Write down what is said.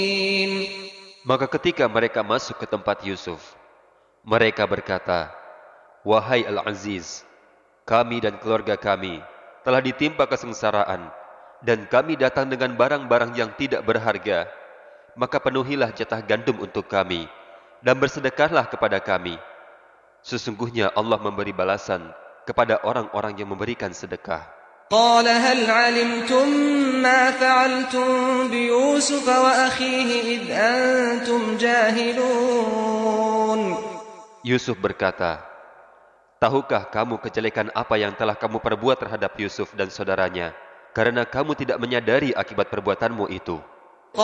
Maka ketika mereka masuk ke tempat Yusuf, mereka berkata, "Wahai Al-Aziz, kami dan keluarga kami telah ditimpa kesengsaraan, dan kami datang dengan barang-barang yang tidak berharga. Maka penuhilah jatah gandum untuk kami, dan bersedekahlah kepada kami. Sesungguhnya Allah memberi balasan kepada orang-orang yang memberikan sedekah." قال هل علمتم ما فعلتم بيوسف وأخيه إذ أنتم جاهلون. Yusuf berkata, "Tahukah kamu kejelekan apa yang telah kamu perbuat terhadap Yusuf dan saudaranya, karena kamu tidak menyadari akibat perbuatanmu itu?"